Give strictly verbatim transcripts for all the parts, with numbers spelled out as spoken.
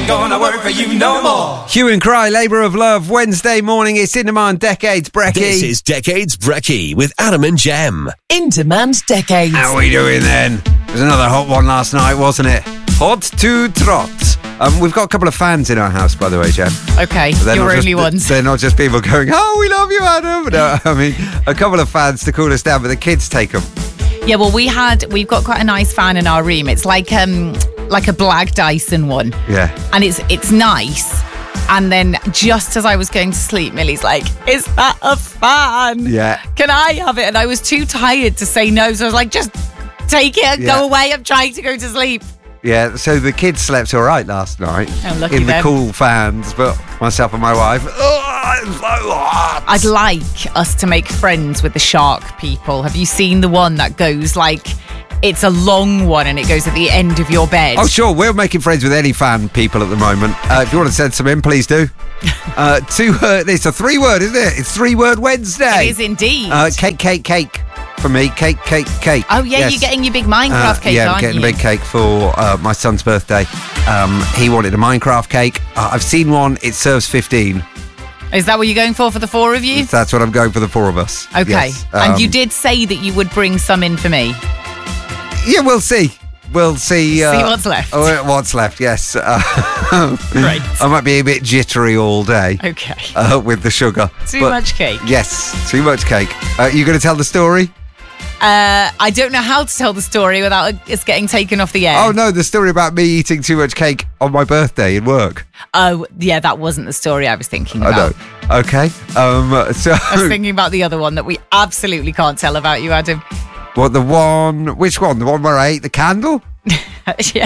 gonna work for you no more. Hue and Cry, Labour of Love, Wednesday morning. It's In Demand Decades, Brecky. This is Decades Brecky with Adam and Jem. In Demand Decades. How are we doing then? It was another hot one last night, wasn't it? Hot to trot. Um, we've got a couple of fans in our house, by the way, Jem. Okay, They're you're not only just, ones. They're not just people going, oh, we love you, Adam. No, I mean, a couple of fans to cool us down, but the kids take them. Yeah, well, we had, we've got quite a nice fan in our room. It's like um, like a Black Dyson one. Yeah. And it's it's nice. And then just as I was going to sleep, Millie's like, is that a fan? Yeah. Can I have it? And I was too tired to say no. So I was like, just take it and Yeah. go away. I'm trying to go to sleep. Yeah, so the kids slept all right last night. Oh, lucky in the them. cool fans, but myself and my wife, oh, it's so hot. I'd like us to make friends with the shark people. Have you seen the one that goes like, it's a long one and it goes at the end of your bed? Oh, sure. We're making friends with any fan people at the moment. Uh, if you want to send some in, please do. Uh, two. Uh, it's a three-word, isn't it? It's three-word Wednesday. It is indeed. Uh, cake, cake, cake. For me, cake, cake, cake. Oh, yeah, Yes. you're getting your big Minecraft Uh, cake, yeah, I'm aren't getting you? a big cake for uh, my son's birthday. Um, he wanted a Minecraft cake. Uh, I've seen one. It serves fifteen. Is that what you're going for for the four of you? That's what I'm going for the four of us. Okay. Yes. And you Um, did say that you would bring some in for me. Yeah, we'll see. We'll see. Uh, See what's left. Oh, what's left? Yes. Uh, Right. I might be a bit jittery all day. Okay. Uh, with the sugar. Too But- much cake. Yes, too much cake. Uh, you going to tell the story? Uh, I don't know how to tell the story without it getting taken off the air. Oh no, the story about me eating too much cake on my birthday in work. Oh, yeah, that wasn't the story I was thinking I about. know. Okay. Um. So I was thinking about the other one that we absolutely can't tell about you, Adam. what the one? Which one? The one where I ate the candle? Yeah.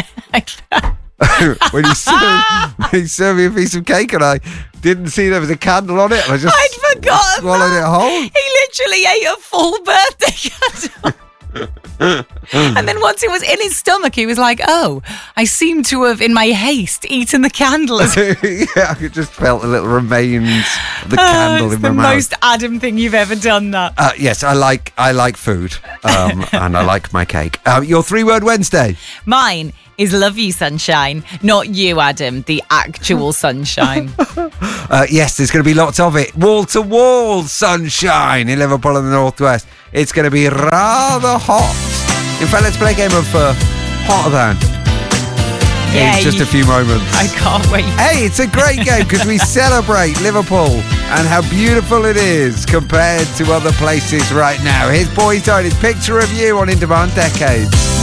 when you served, when you served me a piece of cake and I didn't see there was a candle on it, and I just I'd forgotten swallowed that. it whole. He literally ate a full birthday candle. And then once it was in his stomach, he was like, oh, I seem to have, in my haste, eaten the candle. as Yeah, I just felt a little remains of the Oh, candle it's in the my mouth. most Adam thing you've ever done, that. Uh, yes, I like I like food, um, and I like my cake. Uh, your three-word Wednesday. Mine is love you, sunshine. Not you, Adam, the actual sunshine. Uh, yes, there's going to be lots of it. Wall-to-wall sunshine in Liverpool and the Northwest. It's going to be rather hot. In fact, let's play a game of uh, hotter than Yeah, in just you- a few moments. I can't wait. Hey, it's a great game because we celebrate Liverpool and how beautiful it is compared to other places right now. Here's Boyzone, his Picture of You on In Demand Decades.